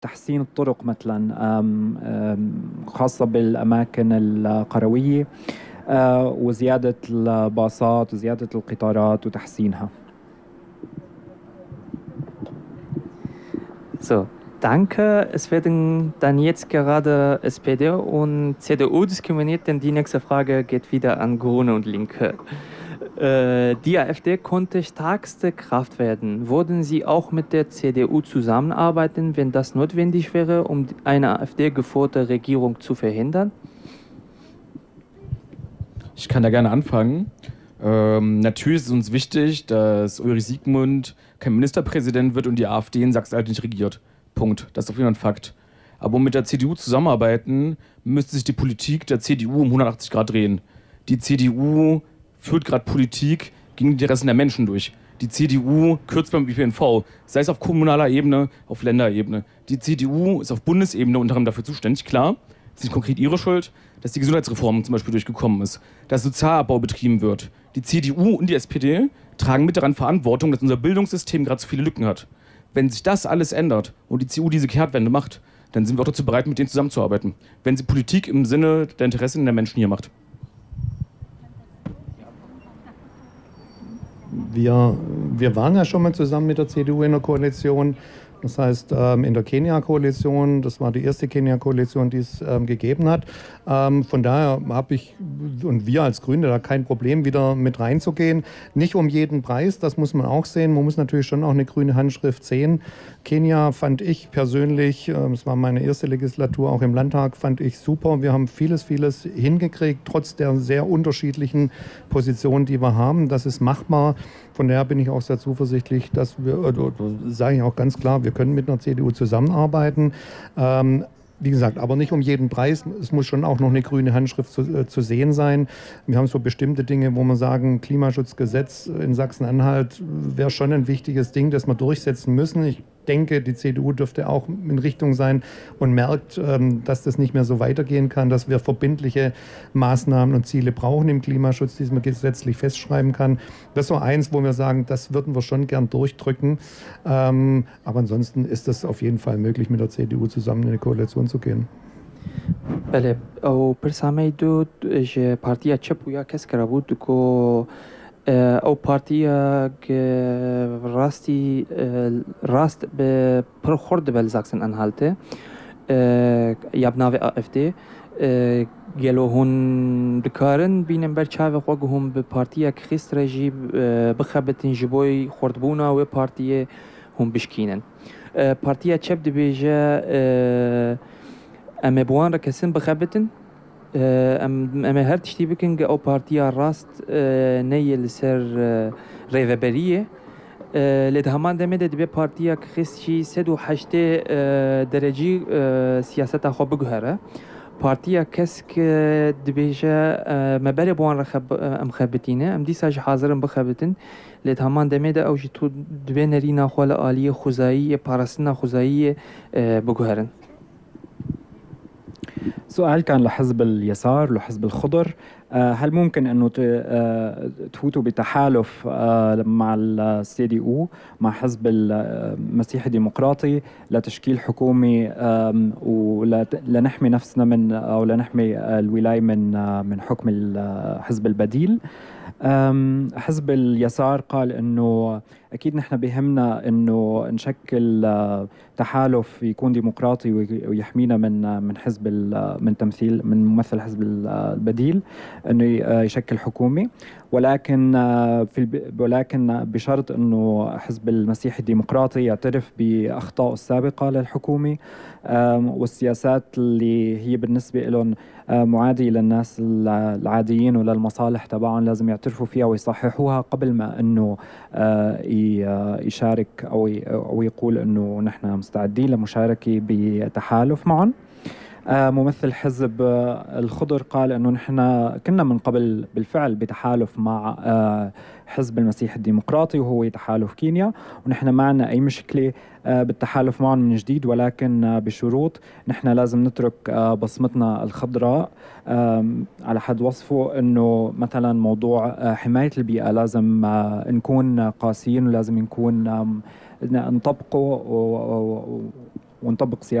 تحسين الطرق مثلا خاصة بالأماكن القروية، وزيادة الباصات وزيادة القطارات وتحسينها. So, danke. Es werden dann jetzt gerade SPD und CDU diskriminiert, denn die nächste Frage geht wieder an Grüne und Linke. Die AfD konnte stärkste Kraft werden. Würden Sie auch mit der CDU zusammenarbeiten, wenn das notwendig wäre, um eine AfD-geführte Regierung zu verhindern? Ich kann da gerne anfangen. Natürlich ist es uns wichtig, dass Ulrich Siegmund kein Ministerpräsident wird und die AfD in Sachsen-Anhalt nicht regiert. Punkt. Das ist auf jeden Fall ein Fakt. Aber um mit der CDU zusammenarbeiten, müsste sich die Politik der CDU um 180 Grad drehen. Die CDU führt gerade Politik gegen die Interessen der Menschen durch. Die CDU kürzt beim ÖPNV, sei es auf kommunaler Ebene, auf Länderebene. Die CDU ist auf Bundesebene unter anderem dafür zuständig, klar. Das ist nicht konkret ihre Schuld, dass die Gesundheitsreform zum Beispiel durchgekommen ist, dass Sozialabbau betrieben wird. Die CDU und die SPD tragen mit daran Verantwortung, dass unser Bildungssystem gerade zu viele Lücken hat. Wenn sich das alles ändert und die CDU diese Kehrtwende macht, dann sind wir auch dazu bereit, mit denen zusammenzuarbeiten. Wenn sie Politik im Sinne der Interessen der Menschen hier macht. Wir waren ja schon mal zusammen mit der CDU in der Koalition. Das heißt, in der Kenia-Koalition, das war die erste Kenia-Koalition, die es gegeben hat. Von daher habe ich und wir als Grüne da kein Problem, wieder mit reinzugehen. Nicht um jeden Preis, das muss man auch sehen. Man muss natürlich schon auch eine grüne Handschrift sehen. Kenia fand ich persönlich, es war meine erste Legislatur auch im Landtag, fand ich super. Wir haben vieles hingekriegt, trotz der sehr unterschiedlichen Positionen, die wir haben. Das ist machbar. Von daher bin ich auch sehr zuversichtlich, dass wir, sage ich auch ganz klar, wir können mit einer CDU zusammenarbeiten. Wie gesagt, aber nicht um jeden Preis. Es muss schon auch noch eine grüne Handschrift zu sehen sein. Wir haben so bestimmte Dinge, wo wir sagen, Klimaschutzgesetz in Sachsen-Anhalt wäre schon ein wichtiges Ding, das wir durchsetzen müssen. Ich denke, die CDU dürfte auch in Richtung sein und merkt, dass das nicht mehr so weitergehen kann, dass wir verbindliche Maßnahmen und Ziele brauchen im Klimaschutz, die man gesetzlich festschreiben kann. Das ist so eins, wo wir sagen, das würden wir schon gern durchdrücken. Aber ansonsten ist es auf jeden Fall möglich, mit der CDU zusammen in eine Koalition zu gehen. بله او پرسامی دو پارتیا چپ و یا کس کرا بود کو او پارتیا راست به پرخورد بل زاکسن انهالته یابناوی AfD گلو هون دکارن بینم بر چاو خوگ هم به پارتیا کریست رژی بخبتن جبوی خوردبونا و پارتیا هم بشکینن پارتیا چپ دبیجه ام بوان را کسن بخبتن ام هر تشتی بکن که او پارتیا راست نیل سر ریوبریه لید همان دمیده دبی پارتیا کریستی 108 درجی سیاست خو بگهره پارتیا کس که دبیجه مبری بوان را ام خبتینه ام دیساج حاضرم بخبتن لید همان دمیده او جتو دبی نرینا خال آلی خوزایی پارسنا خوزایی بگهرن. سؤال كان لحزب اليسار لحزب الخضر، هل ممكن أنه تفوتوا بتحالف مع السي دي او مع حزب المسيح الديمقراطي لتشكيل حكومي ولنحمي نفسنا من أو لنحمي الولاية من حكم الحزب البديل؟ حزب اليسار قال انه اكيد نحن بهمنا انه نشكل تحالف يكون ديمقراطي ويحمينا من حزب من ممثل حزب البديل انه يشكل حكومه، ولكن بشرط انه حزب المسيح الديمقراطي يعترف باخطائه السابقه للحكومه والسياسات اللي هي بالنسبه لهم معاديه للناس العاديين وللمصالح تبعهم لازم يعترفوا فيها ويصححوها قبل ما انه يشارك او يقول انه نحن مستعدين لمشاركه بتحالف معهم. ممثل حزب الخضر قال انه نحن كنا من قبل بالفعل بتحالف مع حزب المسيح الديمقراطي وهو تحالف كينيا، ونحن ما عندنا اي مشكله بالتحالف معهم من جديد، ولكن بشروط نحن لازم نترك بصمتنا الخضراء على حد وصفه انه مثلا موضوع حمايه البيئه لازم نكون قاسيين ولازم نكون نطبقه ونطبق